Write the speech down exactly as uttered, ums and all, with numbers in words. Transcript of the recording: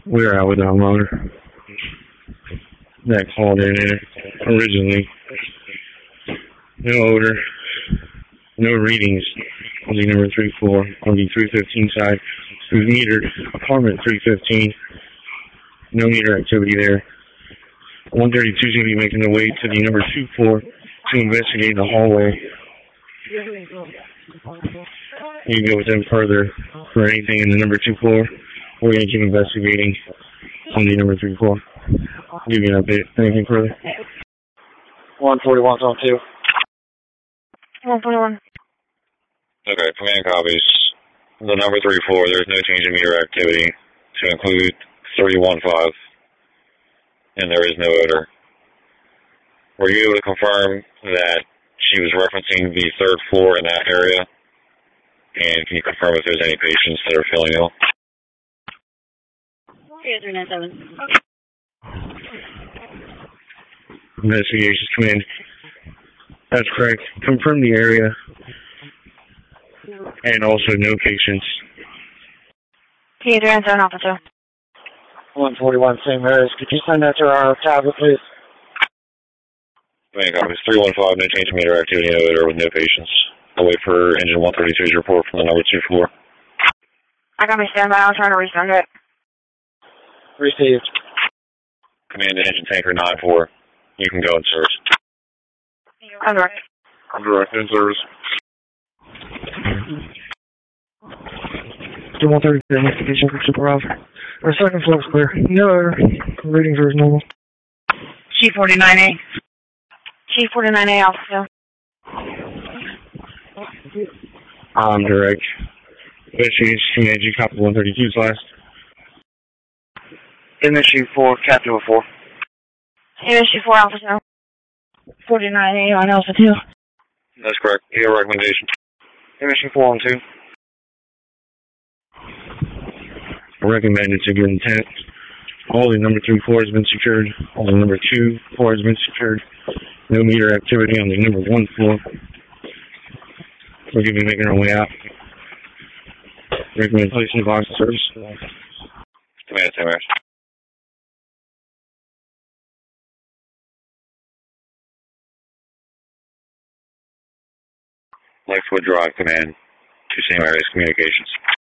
We're out with the homeowner that called in originally. No odor, no readings on the number three four on the three fifteen side. We've metered apartment three fifteen. No meter activity there. one thirty-two is going to be making their way to the number two four to investigate the hallway. You can go with them further for anything in the number two four. We're going to keep investigating on the number three four. Give you an update. Anything further? one forty-one on two. one forty-one. Okay, command copies. The number three four, there's no change in meter activity to include three one five, and there is no odor. Were you able to confirm that she was referencing the third floor in that area? And can you confirm if there's any patients that are feeling ill? three nine seven. Investigations command. That's correct. Confirm the area. And also no patients. three nine seven, officer. one forty-one, same areas. Could you send that to our tablet, please? Command copies. three one five, no change in meter activity, no odor with no patients. I'll wait for engine one thirty-two's report from the number two floor. I got me standby. I'm trying to resend it. Received. Command to engine tanker nine four. You can go in service. I'm direct. I'm direct in service. To one thirty, investigation for supervisor. Our second floor is clear. No odor. Readings are normal. Chief forty-nine A. Chief forty-nine A, officer. I'm direct. Investigations command. G copy one thirty-two's last. M S U four, Captain four. M S U four, officer. forty-nine A on Alpha two. That's correct. Your recommendation. M S U four on two. Recommended to good intent. All the number three four has been secured. All the number two four has been secured. No meter activity on the number one floor. We're going to be making our way out. Recommend placing the box in service. Command ten minutes. Lightfoot Drive, command. Two same areas, communications.